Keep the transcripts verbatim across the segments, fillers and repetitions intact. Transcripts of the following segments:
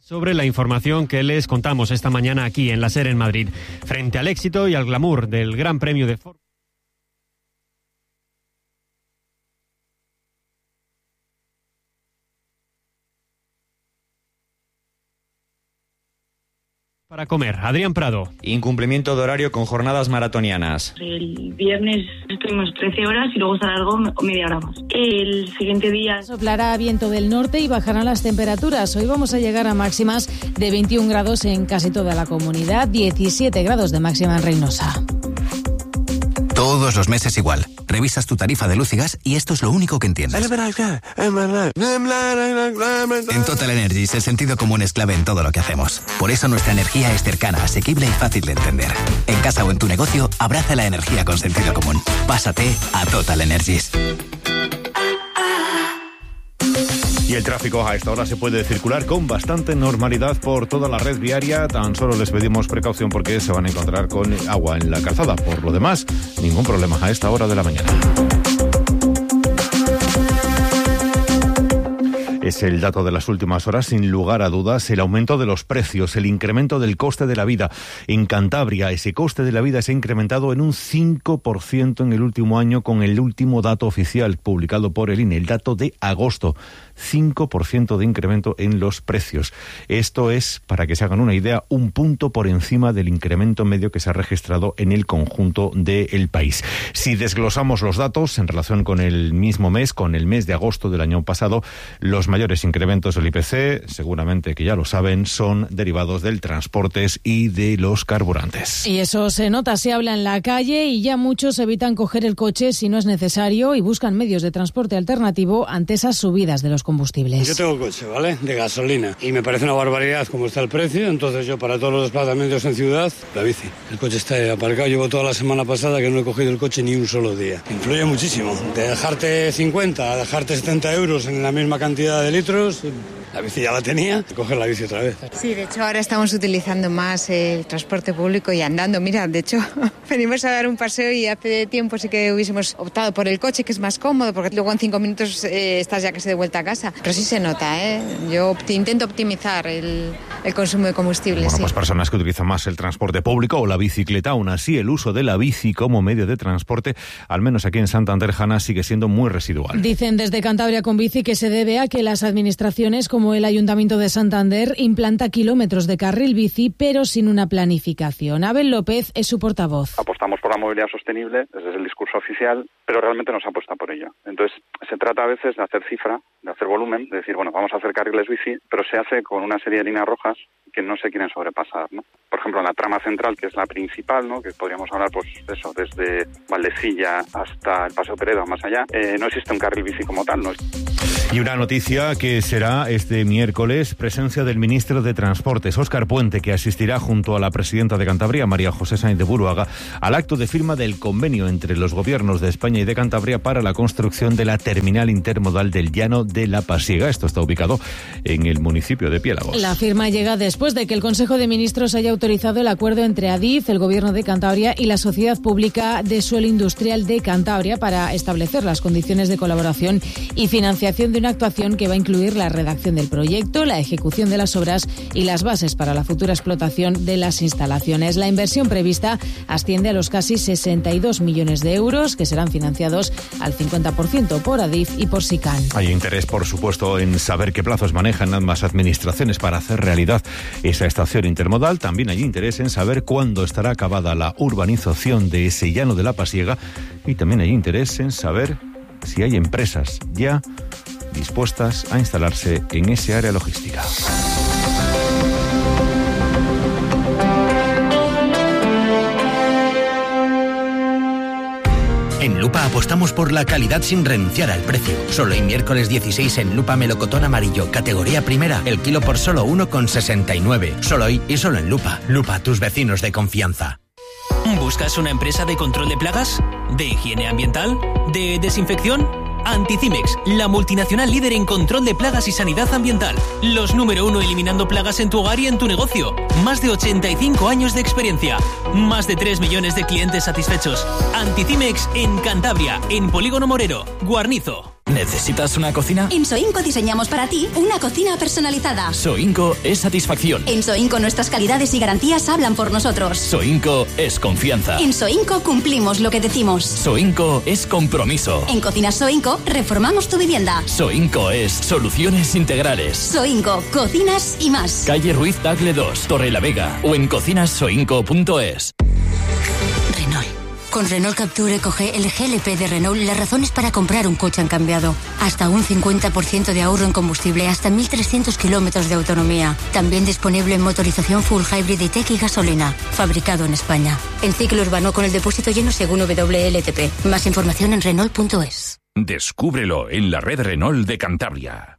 Sobre la información que les contamos esta mañana aquí en la SER en Madrid, frente al éxito y al glamour del Gran Premio de Fórmula para comer. Adrián Prado. Incumplimiento de horario con jornadas maratonianas. El viernes estuvimos trece horas y luego se alargó media hora más. El siguiente día soplará viento del norte y bajarán las temperaturas. Hoy vamos a llegar a máximas de veintiún grados en casi toda la comunidad, diecisiete grados de máxima en Reynosa. Todos los meses igual. Revisas tu tarifa de luz y gas y esto es lo único que entiendes. En Total Energies el sentido común es clave en todo lo que hacemos. Por eso nuestra energía es cercana, asequible y fácil de entender. En casa o en tu negocio, abraza la energía con sentido común. Pásate a Total Energies. Y el tráfico a esta hora se puede circular con bastante normalidad por toda la red viaria. Tan solo les pedimos precaución porque se van a encontrar con agua en la calzada. Por lo demás, ningún problema a esta hora de la mañana. Es el dato de las últimas horas, sin lugar a dudas, el aumento de los precios, el incremento del coste de la vida. En Cantabria, ese coste de la vida se ha incrementado en un cinco por ciento en el último año con el último dato oficial publicado por el I N E, el dato de agosto. cinco por ciento de incremento en los precios. Esto es, para que se hagan una idea, un punto por encima del incremento medio que se ha registrado en el conjunto del país. Si desglosamos los datos en relación con el mismo mes, con el mes de agosto del año pasado, los mayores incrementos del I P C, seguramente que ya lo saben, son derivados del transportes y de los carburantes. Y eso se nota, se habla en la calle y ya muchos evitan coger el coche si no es necesario y buscan medios de transporte alternativo ante esas subidas de los combustibles. Yo tengo coche, ¿vale? De gasolina. Y me parece una barbaridad como está el precio, entonces yo para todos los desplazamientos en ciudad, la bici. El coche está aparcado, llevo toda la semana pasada que no he cogido el coche ni un solo día. Influye muchísimo. De dejarte cincuenta a dejarte setenta euros en la misma cantidad de litros, la bici ya la tenía, coger la bici otra vez. Sí, de hecho ahora estamos utilizando más el transporte público y andando. Mira, de hecho venimos a dar un paseo y hace tiempo sí que hubiésemos optado por el coche, que es más cómodo, porque luego en cinco minutos eh, estás ya casi de vuelta a casa. Pero sí se nota, ¿eh? Yo opt- intento optimizar el, el consumo de combustible. Bueno, sí. pues personas que utilizan más el transporte público o la bicicleta, aún así el uso de la bici como medio de transporte, al menos aquí en Santander, Jana, sigue siendo muy residual. Dicen desde Cantabria con Bici que se debe a que las administraciones, como el Ayuntamiento de Santander, implanta kilómetros de carril bici, pero sin una planificación. Abel López es su portavoz. Apostamos por la movilidad sostenible, ese es el discurso oficial, pero realmente no se apuesta por ello. Entonces, se trata a veces de hacer cifra, de hacer volumen, de decir, bueno, vamos a hacer carriles bici, pero se hace con una serie de líneas rojas que no se quieren sobrepasar, ¿no? Por ejemplo, en la trama central, que es la principal, ¿no? Que podríamos hablar, pues, de eso, desde Valdecilla hasta el Paseo Peredo, más allá, eh, no existe un carril bici como tal, ¿no? Y una noticia que será este miércoles, presencia del ministro de Transportes, Óscar Puente, que asistirá junto a la presidenta de Cantabria, María José Sáenz de Buruaga, al acto de firma del convenio entre los gobiernos de España y de Cantabria para la construcción de la terminal intermodal del Llano de la Pasiega. Esto está ubicado en el municipio de Piélagos. La firma llega después de que el Consejo de Ministros haya autorizado el acuerdo entre Adif, el Gobierno de Cantabria y la Sociedad Pública de Suelo Industrial de Cantabria para establecer las condiciones de colaboración y financiación de una actuación que va a incluir la redacción del proyecto, la ejecución de las obras y las bases para la futura explotación de las instalaciones. La inversión prevista asciende a los casi sesenta y dos millones de euros, que serán financiados al cincuenta por ciento por Adif y por SICAN. Hay interés, por supuesto, en saber qué plazos manejan ambas administraciones para hacer realidad esa estación intermodal. También hay interés en saber cuándo estará acabada la urbanización de ese Llano de la Pasiega. Y también hay interés en saber si hay empresas ya dispuestas a instalarse en ese área logística. En Lupa apostamos por la calidad sin renunciar al precio. Solo el miércoles dieciséis en Lupa melocotón amarillo, categoría primera, el kilo por solo uno con sesenta y nueve. Solo hoy y solo en Lupa. Lupa, tus vecinos de confianza. ¿Buscas una empresa de control de plagas? ¿De higiene ambiental? ¿De desinfección? Anticimex, la multinacional líder en control de plagas y sanidad ambiental. Los número uno eliminando plagas en tu hogar y en tu negocio. Más de ochenta y cinco años de experiencia. Más de tres millones de clientes satisfechos. Anticimex en Cantabria, en Polígono Morero, Guarnizo. ¿Necesitas una cocina? En Soinco diseñamos para ti una cocina personalizada. Soinco es satisfacción. En Soinco nuestras calidades y garantías hablan por nosotros. Soinco es confianza. En Soinco cumplimos lo que decimos. Soinco es compromiso. En Cocinas Soinco reformamos tu vivienda. Soinco es soluciones integrales. Soinco, cocinas y más. Calle Ruiz Tagle dos, Torrelavega o en cocinas soinco punto es. Renault. Con Renault Capture Eco G, el G L P de Renault, las razones para comprar un coche han cambiado. Hasta un cincuenta por ciento de ahorro en combustible, hasta mil trescientos kilómetros de autonomía. También disponible en motorización full hybrid y tech y gasolina. Fabricado en España. En ciclo urbano con el depósito lleno según W L T P. Más información en Renault punto es. Descúbrelo en la red Renault de Cantabria.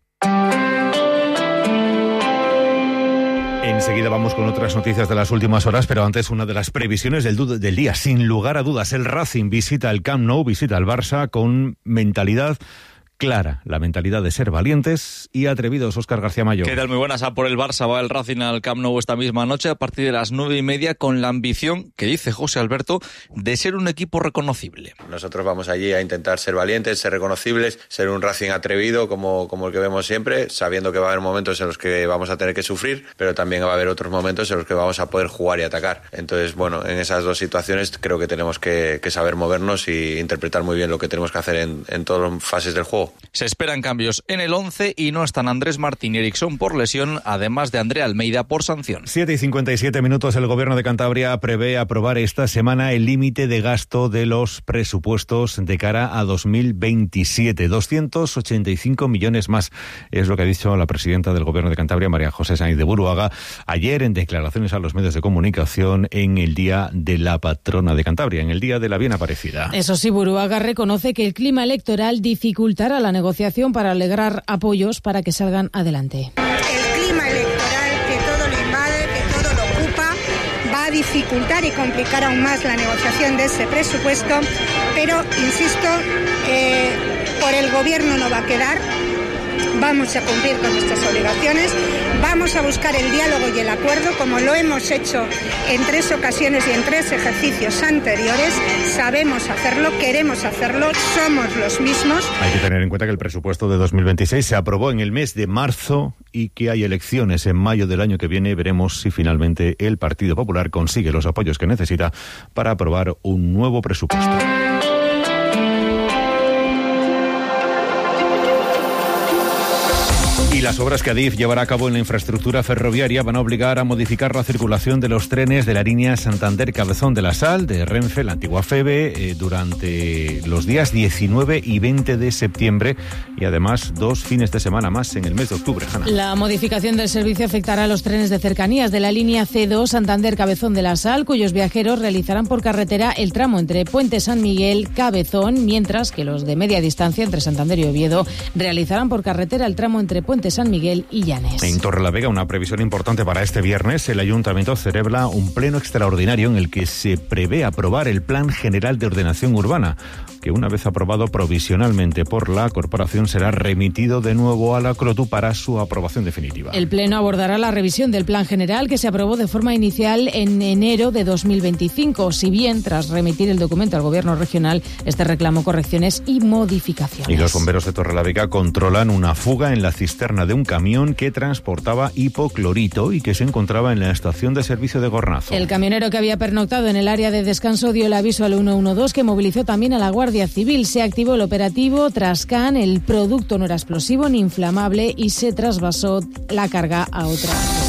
Enseguida vamos con otras noticias de las últimas horas, pero antes una de las previsiones del, del día. Sin lugar a dudas, el Racing visita el Camp Nou, visita al Barça con mentalidad clara, la mentalidad de ser valientes y atrevidos. Óscar García Mayo. ¿Qué tal? Muy buenas. A por el Barça va el Racing al Camp Nou esta misma noche a partir de las nueve y media con la ambición, que dice José Alberto, de ser un equipo reconocible. Nosotros vamos allí a intentar ser valientes, ser reconocibles, ser un Racing atrevido como, como el que vemos siempre, sabiendo que va a haber momentos en los que vamos a tener que sufrir, pero también va a haber otros momentos en los que vamos a poder jugar y atacar. Entonces, bueno, en esas dos situaciones creo que tenemos que, que saber movernos y interpretar muy bien lo que tenemos que hacer en, en todas las fases del juego. Se esperan cambios en el once y no están Andrés Martín y Eriksson por lesión, además de Andrea Almeida por sanción. siete y cincuenta y siete minutos. El Gobierno de Cantabria prevé aprobar esta semana el límite de gasto de los presupuestos de cara a dos mil veintisiete. doscientos ochenta y cinco millones más. Es lo que ha dicho la presidenta del Gobierno de Cantabria, María José Sainz de Buruaga, ayer en declaraciones a los medios de comunicación en el Día de la Patrona de Cantabria, en el Día de la Bien Aparecida. Eso sí, Buruaga reconoce que el clima electoral dificultará la negociación para alegrar apoyos para que salgan adelante. El clima electoral que todo lo invade, que todo lo ocupa, va a dificultar y complicar aún más la negociación de ese presupuesto, pero, insisto, eh, por el Gobierno no va a quedar. Vamos a cumplir con nuestras obligaciones, vamos a buscar el diálogo y el acuerdo, como lo hemos hecho en tres ocasiones y en tres ejercicios anteriores. Sabemos hacerlo, queremos hacerlo, somos los mismos. Hay que tener en cuenta que el presupuesto de dos mil veintiséis se aprobó en el mes de marzo y que hay elecciones en mayo del año que viene. Veremos si finalmente el Partido Popular consigue los apoyos que necesita para aprobar un nuevo presupuesto. Y las obras que Adif llevará a cabo en la infraestructura ferroviaria van a obligar a modificar la circulación de los trenes de la línea Santander-Cabezón de la Sal, de Renfe, la antigua FEBE, eh, durante los días diecinueve y veinte de septiembre y además dos fines de semana más en el mes de octubre. Hanna. La modificación del servicio afectará a los trenes de cercanías de la línea C dos Santander-Cabezón de la Sal, cuyos viajeros realizarán por carretera el tramo entre Puente San Miguel-Cabezón, mientras que los de media distancia entre Santander y Oviedo realizarán por carretera el tramo entre Puente San Miguel y Llanes. En Torrelavega, una previsión importante para este viernes, el Ayuntamiento celebra un pleno extraordinario en el que se prevé aprobar el Plan General de Ordenación Urbana, que una vez aprobado provisionalmente por la Corporación será remitido de nuevo a la CROTU para su aprobación definitiva. El pleno abordará la revisión del Plan General que se aprobó de forma inicial en enero de dos mil veinticinco, si bien tras remitir el documento al Gobierno regional, este reclamó correcciones y modificaciones. Y los bomberos de Torrelavega controlan una fuga en la cisterna de un camión que transportaba hipoclorito y que se encontraba en la estación de servicio de Gornazo. El camionero que había pernoctado en el área de descanso dio el aviso al uno uno dos, que movilizó también a la Guardia Civil. Se activó el operativo Trascan, el producto no era explosivo ni inflamable y se trasvasó la carga a otra.